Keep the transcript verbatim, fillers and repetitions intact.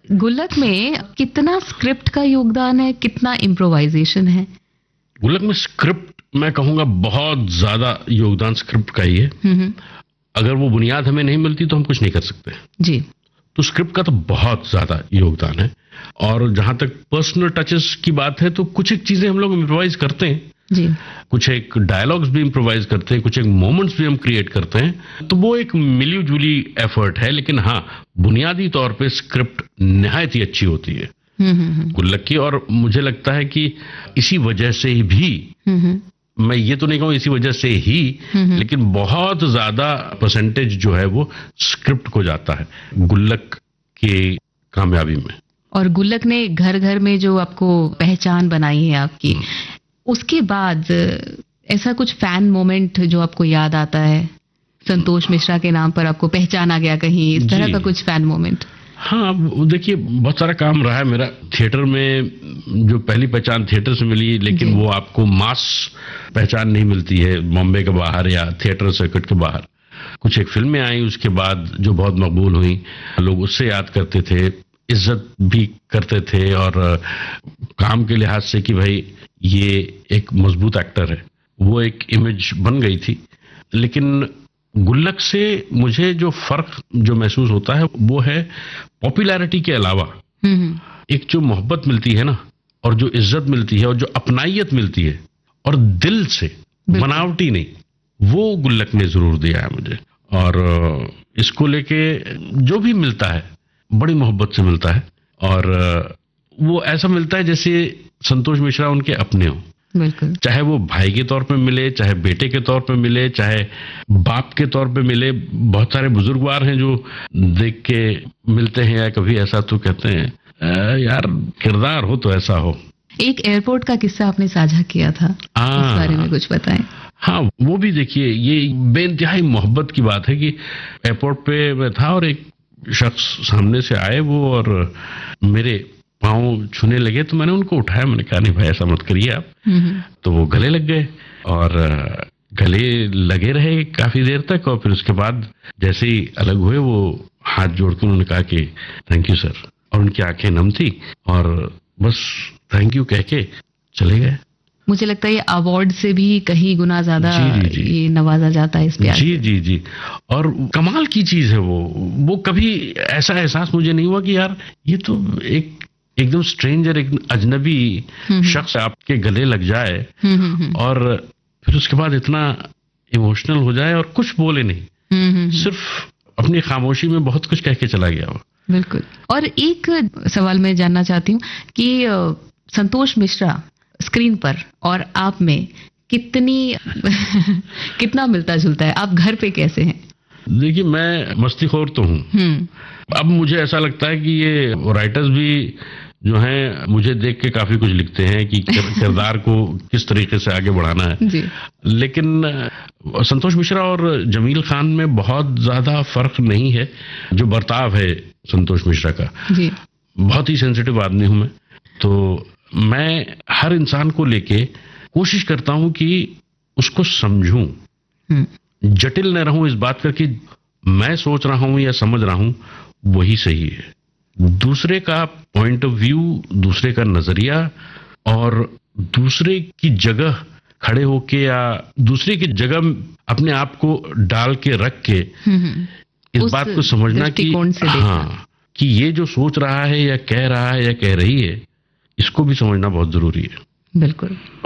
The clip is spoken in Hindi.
गुल्लक में कितना स्क्रिप्ट का योगदान है, कितना इम्प्रोवाइजेशन है? गुल्लक में स्क्रिप्ट मैं कहूंगा बहुत ज्यादा योगदान स्क्रिप्ट का ही है। हम्म। अगर वो बुनियाद हमें नहीं मिलती तो हम कुछ नहीं कर सकते जी। तो स्क्रिप्ट का तो बहुत ज्यादा योगदान है। और जहां तक पर्सनल टचेस की बात है तो कुछ एक चीजें हम लोग इम्प्रोवाइज करते हैं जी। कुछ एक डायलॉग्स भी इम्प्रोवाइज करते हैं, कुछ एक मोमेंट्स भी हम क्रिएट करते हैं, तो वो एक मिली जुली एफर्ट है। लेकिन हाँ, बुनियादी तौर पे स्क्रिप्ट निहायत ही अच्छी होती है गुल्लक की। और मुझे लगता है कि इसी वजह से ही भी, मैं ये तो नहीं कहूँ इसी वजह से ही, लेकिन बहुत ज्यादा परसेंटेज जो है वो स्क्रिप्ट को जाता है गुल्लक की कामयाबी में। और गुल्लक ने घर घर में जो आपको पहचान बनाई है आपकी, उसके बाद ऐसा कुछ फैन मोमेंट जो आपको याद आता है, संतोष मिश्रा के नाम पर आपको पहचाना गया कहीं, इस तरह का कुछ फैन मोमेंट? हाँ, देखिए बहुत सारा काम रहा है मेरा थिएटर में। जो पहली पहचान थिएटर से मिली, लेकिन वो आपको मास पहचान नहीं मिलती है बॉम्बे के बाहर या थिएटर सर्किट के बाहर। कुछ एक फिल्में आई उसके बाद जो बहुत मकबूल हुई, लोग उससे याद करते थे, इज्जत भी करते थे, और काम के लिहाज से कि भाई ये एक मजबूत एक्टर है, वो एक इमेज बन गई थी। लेकिन गुल्लक से मुझे जो फर्क जो महसूस होता है वो है पॉपुलैरिटी के अलावा एक जो मोहब्बत मिलती है ना, और जो इज्जत मिलती है, और जो अपनाइयत मिलती है, और दिल से, बनावटी नहीं, वो गुल्लक ने जरूर दिया है मुझे। और इसको लेके जो भी मिलता है बड़ी मोहब्बत से मिलता है, और वो ऐसा मिलता है जैसे संतोष मिश्रा उनके अपने हो। बिल्कुल। चाहे वो भाई के तौर पे मिले, चाहे बेटे के तौर पे मिले, चाहे बाप के तौर पे मिले। बहुत सारे बुजुर्गवार हैं जो देख के मिलते हैं या कभी ऐसा तो कहते हैं यार किरदार हो तो ऐसा हो। एक एयरपोर्ट का किस्सा आपने साझा किया था, इस बारे में कुछ बताएं। हाँ, वो भी देखिए ये बेइंतहाई मोहब्बत की बात है कि एयरपोर्ट पे मैं था और एक शख्स सामने से आए वो, और मेरे पाँव छूने लगे, तो मैंने उनको उठाया, मैंने कहा नहीं भाई ऐसा मत करिए आप। तो वो गले लग गए और गले लगे रहे काफी देर तक, और फिर उसके बाद जैसे ही अलग हुए वो हाथ जोड़ के उन्होंने कहा कि थैंक यू सर, और उनकी आंखें नम थी और बस थैंक यू कह के चले गए। मुझे लगता है ये अवार्ड से भी कहीं गुना ज्यादा जी, जी, ये नवाजा जाता है इस प्यार जी जी जी। और कमाल की चीज है वो वो कभी ऐसा एहसास मुझे नहीं हुआ कि यार ये तो एक एकदम स्ट्रेंजर, एक अजनबी शख्स आपके गले लग जाए और फिर उसके बाद इतना इमोशनल हो जाए और कुछ बोले नहीं, सिर्फ अपनी खामोशी में बहुत कुछ कह के चला गया वो। बिल्कुल। और एक सवाल मैं जानना चाहती हूँ कि संतोष मिश्रा स्क्रीन पर और आप में कितनी कितना मिलता जुलता है? आप घर पे कैसे हैं? देखिए मैं मस्तीखोर तो हूँ। अब मुझे ऐसा लगता है कि ये राइटर्स भी जो हैं मुझे देख के काफी कुछ लिखते हैं कि किरदार को किस तरीके से आगे बढ़ाना है जी। लेकिन संतोष मिश्रा और जमील खान में बहुत ज्यादा फर्क नहीं है। जो बर्ताव है संतोष मिश्रा का जी। बहुत ही सेंसिटिव आदमी हूं मैं, तो मैं हर इंसान को लेके कोशिश करता हूं कि उसको समझूं, जटिल न रहूं इस बात का कि मैं सोच रहा हूं या समझ रहा हूं वही सही है। दूसरे का पॉइंट ऑफ व्यू, दूसरे का नजरिया और दूसरे की जगह खड़े होके या दूसरे की जगह अपने आप को डाल के रख के इस बात को समझना कि हाँ कि ये जो सोच रहा है या कह रहा है या कह रही है, इसको भी समझना बहुत जरूरी है। बिल्कुल।